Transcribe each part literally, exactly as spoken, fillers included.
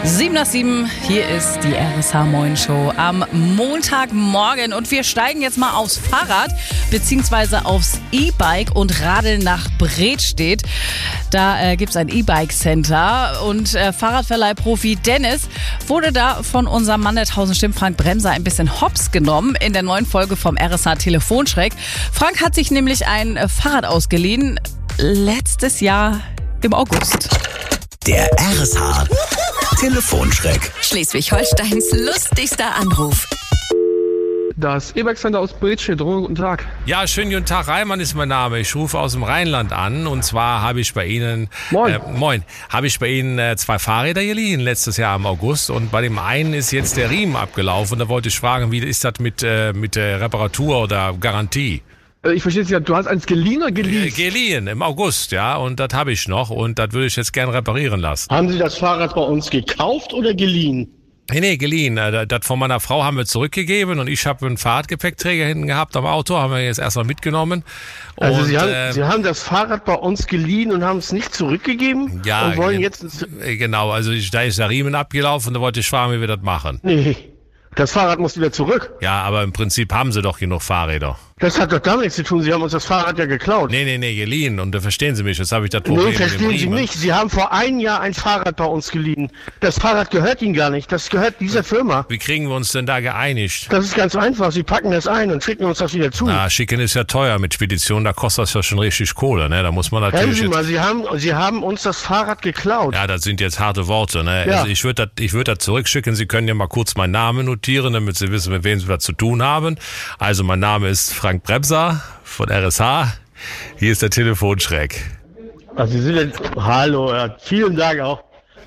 sieben nach sieben, hier ist die R S H Moin Show am Montagmorgen und wir steigen jetzt mal aufs Fahrrad beziehungsweise aufs E-Bike und radeln nach Bredstedt. Da äh, gibt es ein E-Bike-Center und äh, Fahrradverleihprofi Dennis wurde da von unserem Mann der tausend Stimmen, Frank Bremser, ein bisschen hops genommen in der neuen Folge vom R S H Telefonschreck. Frank hat sich nämlich ein äh, Fahrrad ausgeliehen, letztes Jahr im August. Der R S H Telefonschreck. Schleswig-Holsteins lustigster Anruf. Das E-Bike-Center aus Bredstedt. Guten Tag. Ja, schönen guten Tag. Reimann ist mein Name. Ich rufe aus dem Rheinland an. Und zwar habe ich bei Ihnen... Moin. Äh, moin. Habe ich bei Ihnen äh, zwei Fahrräder geliehen letztes Jahr im August. Und bei dem einen ist jetzt der Riemen abgelaufen. Und da wollte ich fragen, wie ist das mit, äh, mit der Reparatur oder Garantie? Ich verstehe es ja, du hast eins geliehen oder geleast? Äh, geliehen im August, ja. Und das habe ich noch. Und das würde ich jetzt gern reparieren lassen. Haben Sie das Fahrrad bei uns gekauft oder geliehen? Nee, nee, geliehen. Das von meiner Frau haben wir zurückgegeben und ich habe einen Fahrradgepäckträger hinten gehabt am Auto, haben wir jetzt erstmal mitgenommen. Und, also Sie haben, äh, Sie haben das Fahrrad bei uns geliehen und haben es nicht zurückgegeben? Ja, und wollen gen- jetzt... genau. Also ich, da ist der Riemen abgelaufen und da wollte ich fragen, wie wir das machen. Nee, das Fahrrad muss wieder zurück. Ja, aber im Prinzip haben sie doch genug Fahrräder. Das hat doch damit nichts zu tun, Sie haben uns das Fahrrad ja geklaut. Nee, nee, nee, geliehen. Und da verstehen Sie mich, jetzt habe ich das Problem Nee, mit dem verstehen Sie Riemen. nicht. Sie haben vor einem Jahr ein Fahrrad bei uns geliehen. Das Fahrrad gehört Ihnen gar nicht. Das gehört dieser Firma. Wie kriegen wir uns denn da geeinigt? Das ist ganz einfach. Sie packen das ein und schicken uns das wieder zu. Ah, Schicken ist ja teuer mit Spedition, da kostet das ja schon richtig Kohle, ne? Da muss man Hören natürlich Sie jetzt... mal, Sie haben, Sie haben uns das Fahrrad geklaut. Ja, das sind jetzt harte Worte, ne? Ja. Also ich würde das, ich würde das zurückschicken. Sie können ja mal kurz meinen Namen notieren, damit Sie wissen, mit wem Sie was zu tun haben. Also mein Name ist Frank Bremser von R S H. Hier ist der Telefonschreck. Also Sie sind jetzt... Hallo, ja, vielen Dank auch.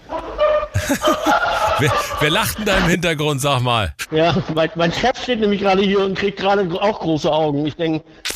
Wer, wer lacht denn da im Hintergrund, sag mal? Ja, mein, mein Chef steht nämlich gerade hier und kriegt gerade auch große Augen. Ich denke,